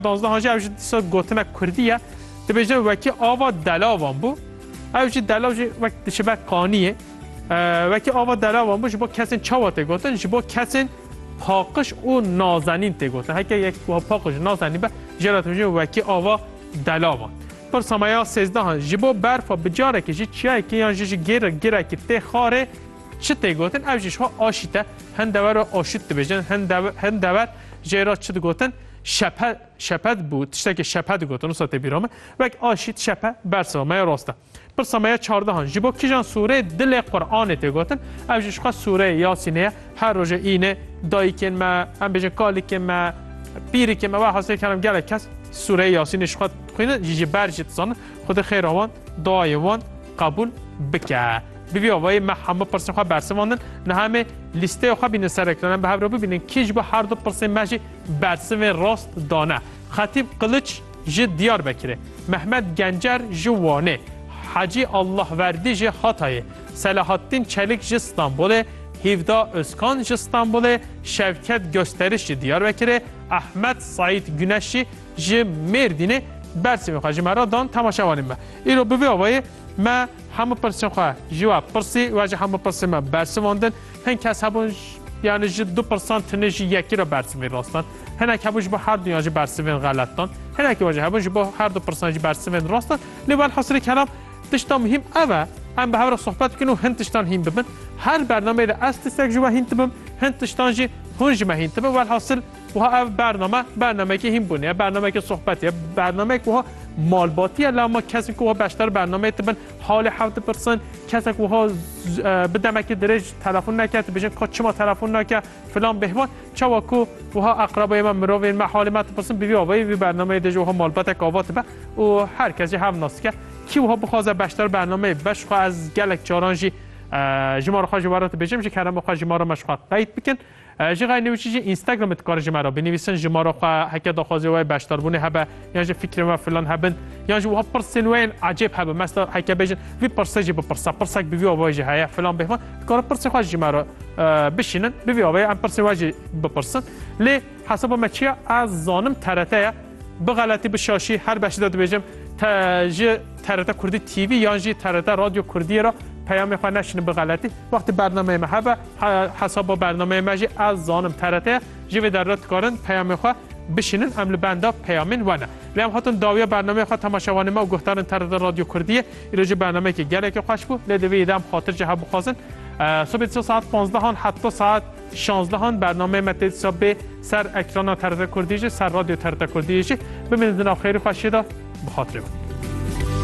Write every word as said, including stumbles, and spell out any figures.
دوازده هاجی اوجی دیسا گوتنه کردیه دبیجه وکی آوا دلاوان بو اوجی دلاو جی وقت دشبه قانیه وکی آوا دلاوان بو جبا کسین چاوا تی گوتن جبا کسین پاقش او نازنین تی گوتن هکه یک پاقش نازنین با جرات میشه وکی آوا دلاوان پر سمایا سیزده ها جبا برفا بجاره که جی چیه که یا جی گیره گیره که تی خاره چه تی گوتن اوجیش ها آشیته هندور آشیت دبیجن هندور جیرات چه گوتن شپه شپه بود تشته که شپه گوتن و ساته بیرامه و یک آشید شپه برسامه راسته پر سمایه چارده هان جبا کیجان سوره دل قرآن تی گوتن اوجیش خواه سوره یاسینه هر روژه اینه دایی که ما هم بیجن کالی که ما پیری که ما و حاصل کنم گله کس سوره یاسینش خواه خوینه جیجی برجت زانه خود خیروان دایوان قبول بکه بیبی آوای ما همه پرسن خواه برسه واندن نه همه لیسته خواه بینه سر اکرانن به هر رو ببینن کیج با هر دو پرسن مجی برسه و راست دانه خطیب قلچ جه دیار بکره محمد گنجر جوانه حاجی الله وردی جه خاتایه صلاحالدین چلیک جه استانبوله هیودا özkan جه استانبوله شوکت gösteriş جه دیار بکره احمد سعید گنشی جه مردینه برسه میخواه جه مرا دان تماشاوانیم با ای رو بیبی آوای ما همه پرسن خواه جواب پرسی و جه همه پرسن ما برسه واندن هن کس هبون یعنی جه دو پرسان تنه یکی را برسه می راستان هنه که هبون جه با هر دنیا جه برسه وین غلطان هنه که واجه هبون جه با هر دو پرسان جه برسه وین راستان لیوان حاصل کلام تشتا مهم اوه هم به هر صحبت کنو هن تشتان هیم ببن هر برنامه را از تستک جوا هین تبم هن تشتان جه هون جمع هین تبم و حاصل وها برنامه برنامه که هم بونه برنامه که صحبتیه برنامه که وها مالباتیه لما کسی که وها بیشتر برنامه تبن حال هفت پرسن کسی که وها بدمه که درج تلفن نکرد بجن که چما تلفن نکرد فلان بهمان چوا که وها اقربای من مروین محال ما پرسن بیوی آوایی بی برنامه دیگه وها مالبات که آوات به و هر کسی هم ناس که کی وها بخواد بیشتر برنامه بش خو از گلک چارانجی جمار خواهی جوارات بجیم که کلام خواهی جمار مشخواه قید بکن جی غیر نویچی اینستاگرام کار جمارا بنویسن جمارا خو هک داخوازی وای باشتر بونه هبه یا جه فکر ما فلان هبن یا جه وها پرسن وین عجیب هبه مثلا هک بجن وی پرسجی به پرسا پرسک بی وای جه هيا فلان بهمان کار پرس خو جمارا بشینن بی وای ام پرس وای به پرسن لی حسب ما چی از زانم ترته به غلطی به شاشی هر بشه داد بجم تا ترته کردی تیوی یا جه ترته رادیو کردی را پیام خواهد نشینه به غلطی وقتی برنامه ما هبه حساب برنامه ما جی از زانم ترته جیوی در رد کارن پیام خواهد بشینن عمل بنده پیامین ونه لیم هاتون داوی برنامه خواهد تماشاوان ما و گفتن ترته رادیو کردیه ایروجی برنامه که گره که خوش بود لیدوی ایدم خاطر جه هبو خوازن صبح ساعت پانزده هان حتی ساعت شانزده هان برنامه متید صبح سر اکران ترته کردیجی سر رادیو ترته کردیجی ببینید خیلی خوشیده بخاطر